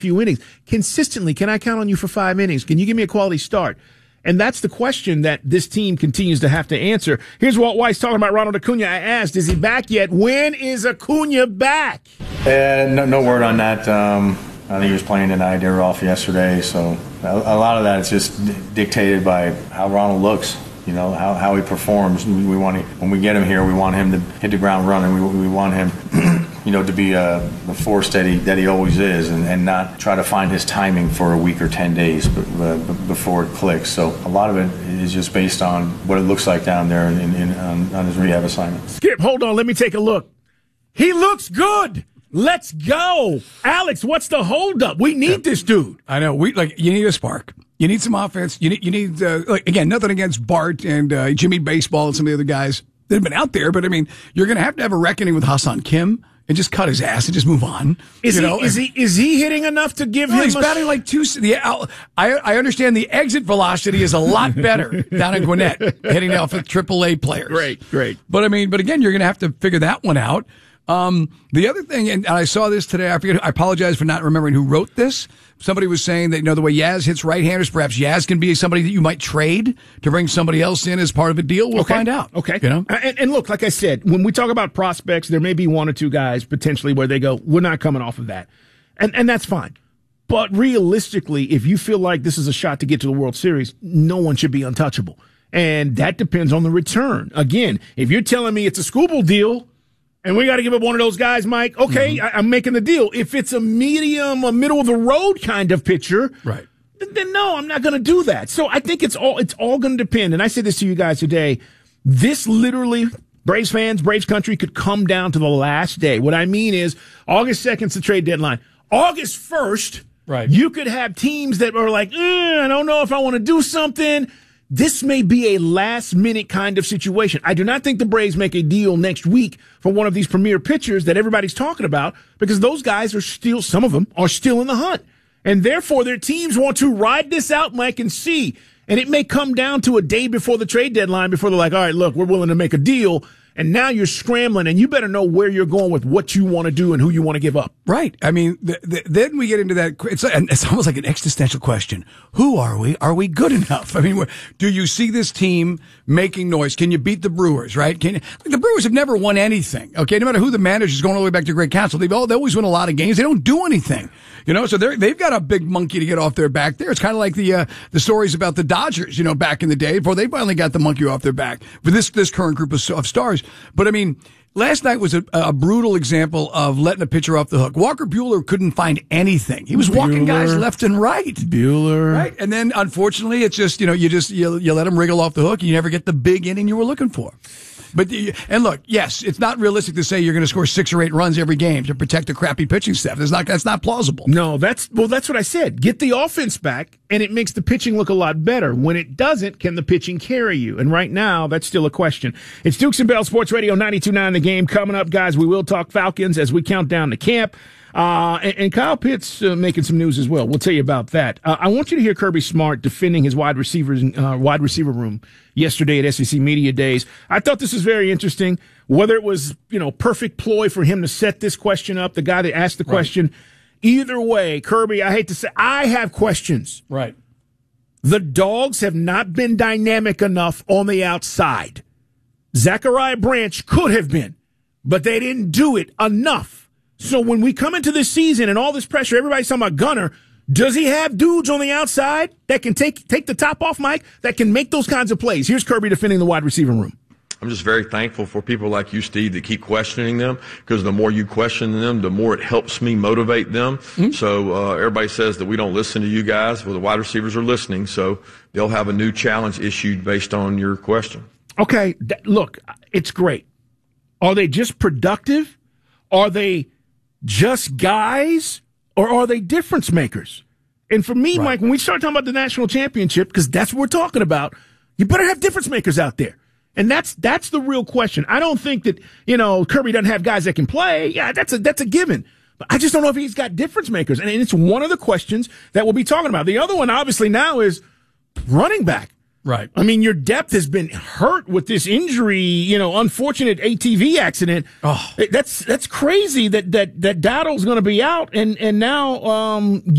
few innings. Consistently, can I count on you for 5 innings? Can you give me a quality start? And that's the question that this team continues to have to answer. Here's Walt Weiss talking about Ronald Acuna. I asked, is he back yet? When is Acuna back? No word on that. I think he was playing tonight. They were off yesterday. So a lot of that is just dictated by how Ronald looks. You know, how he performs. We want to, when we get him here, we want him to hit the ground running. We want him, to be the force that he always is, and not try to find his timing for a week or 10 days before it clicks. So a lot of it is just based on what it looks like down there on his rehab assignment. Skip, hold on. Let me take a look. He looks good. Let's go. Alex, what's the holdup? We need this dude. I know. You need a spark. You need some offense. You need again, nothing against Bart and Jimmy Baseball and some of the other guys that have been out there, but I mean, you're going to have a reckoning with Hassan Kim and just cut his ass and just move on. Is he hitting enough to give him? He's batting like two. I understand the exit velocity is a lot better down in Gwinnett, hitting off of AAA players. Great. But again, you're going to have to figure that one out. The other thing, and I saw this today, I apologize for not remembering who wrote this. Somebody was saying that, the way Yaz hits right-handers, perhaps Yaz can be somebody that you might trade to bring somebody else in as part of a deal. We'll find out. Okay. And look, like I said, when we talk about prospects, there may be one or two guys potentially where they go, we're not coming off of that. And that's fine. But realistically, if you feel like this is a shot to get to the World Series, no one should be untouchable. And that depends on the return. Again, if you're telling me it's a Skubal deal, and we got to give up one of those guys, Mike. Okay, I'm making the deal. If it's a medium, a middle of the road kind of pitcher, right? Then no, I'm not going to do that. So I think it's all going to depend. And I said this to you guys today. This literally, Braves fans, Braves country, could come down to the last day. What I mean is August 2nd is the trade deadline. August 1st, right? You could have teams that are like, I don't know if I want to do something. This may be a last-minute kind of situation. I do not think the Braves make a deal next week for one of these premier pitchers that everybody's talking about, because those guys are still, some of them are still in the hunt. And therefore, their teams want to ride this out, Mike, and see. And it may come down to a day before the trade deadline before they're like, all right, look, we're willing to make a deal. And now you're scrambling, and you better know where you're going with what you want to do and who you want to give up. Right. I mean, then we get into that. It's almost like an existential question. Who are we? Are we good enough? I mean, do you see this team making noise? Can you beat the Brewers? Right? The Brewers have never won anything. Okay, no matter who the manager is, going all the way back to Greg Counsell, they always win a lot of games. They don't do anything. So they've got a big monkey to get off their back there. It's kind of like the stories about the Dodgers, back in the day, before they finally got the monkey off their back for this current group of stars. But I mean, last night was a brutal example of letting a pitcher off the hook. Walker Buehler couldn't find anything. He was walking guys left and right. Buehler. Right. And then unfortunately, it's just, you let him wriggle off the hook and you never get the big inning you were looking for. And look, yes, it's not realistic to say you're going to score 6 or 8 runs every game to protect the crappy pitching staff. That's not plausible. No, that's what I said. Get the offense back, and it makes the pitching look a lot better. When it doesn't, can the pitching carry you? And right now, that's still a question. It's Dukes and Bell Sports Radio 92.9 The Game. Coming up, guys, we will talk Falcons as we count down to camp. And Kyle Pitts making some news as well. We'll tell you about that. I want you to hear Kirby Smart defending his wide receiver room yesterday at SEC Media Days. I thought this was very interesting. Whether it was, perfect ploy for him to set this question up, the guy that asked the question. Either way, Kirby, I hate to say, I have questions. Right. The Dogs have not been dynamic enough on the outside. Zachariah Branch could have been, but they didn't do it enough. So when we come into this season and all this pressure, everybody's talking about Gunner. Does he have dudes on the outside that can take the top off, Mike, that can make those kinds of plays? Here's Kirby defending the wide receiver room. I'm just very thankful for people like you, Steve, that keep questioning them, because the more you question them, the more it helps me motivate them. Mm-hmm. So everybody says that we don't listen to you guys. Well, the wide receivers are listening, so they'll have a new challenge issued based on your question. Okay, look, it's great. Are they just productive? Are they just guys, or are they difference makers? And for me, Mike, when we start talking about the national championship, because that's what we're talking about, you better have difference makers out there. And that's the real question. I don't think that, Kirby doesn't have guys that can play. Yeah, that's a given. But I just don't know if he's got difference makers. And it's one of the questions that we'll be talking about. The other one, obviously, now is running back. Right. I mean, your depth has been hurt with this injury, unfortunate ATV accident. Oh. That's crazy that Dowdle's going to be out, and now